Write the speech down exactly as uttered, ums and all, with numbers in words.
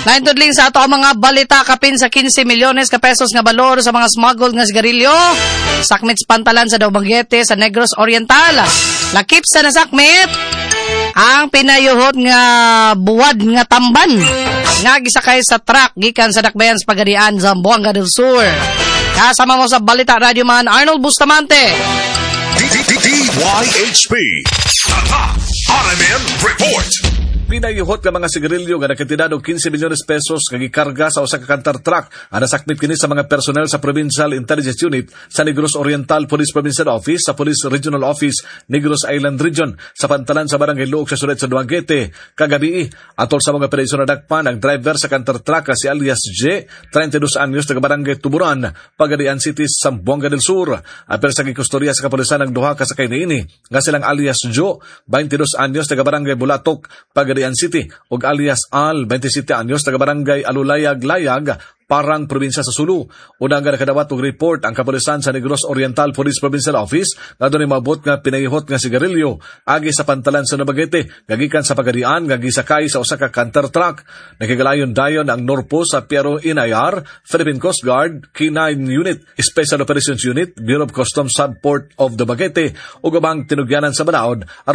Naintudling sa ato ang mga balita kapin sa quince milyones ka pesos nga balor sa mga smuggled nga sigarilyo. Sakmit sa pantalan sa Dumaguete sa Negros Oriental. Lakip sa nasakmit ang pinayuhot nga buwad nga tamban nga gisakay sa truck gikan sa Dakbayan sa Pagadian sa Buanga del Sur. Kasama mo sa Balita Radio Man Arnold Bustamante. D Y H P R M N Report. Pinayuhot ka mga sigarilyo nga nakatidad og quince milyones pesos nga gikarga sa usa ka canter truck ang nasakmit kini sa mga personnel sa Provincial Intelligence Unit sa Negros Oriental Police Provincial Office sa Police Regional Office Negros Island Region sa pantalan sa Barangay Luok sa Sulet sa Dumaguete kagabi. Atol sa mga operasyon na dakpan ang driver sa canter truck si alias J, thirty-two anyos, taga Barangay Tuburan, Pagadian City, Zamboanga del Sur. Apel sa gikustorya sa kapulisan ng duha ka sakay niini nga silang alias Joe, twenty-two anyos, taga Barangay Bulatok, Pagadian City, ug alias Al, twenty-seven anyos, taga Barangay Alulayag-Layag, Parang, Probinsya sa Sulu. Unang nga nakadawat og report ang kapulisan sa Negros Oriental Police Provincial Office nga doon mabot nga pinayihot nga sigarilyo agi sa pantalan sa Dumaguete gagikan sa Pagadian nga gisakay sa usa ka canter truck. Nakigalayon dayon ang Norpo sa Piero Inayar, Philippine Coast Guard, K nine Unit, Special Operations Unit, Bureau of Customs Subport of Dumaguete ug ubang tinugyanan sa balaod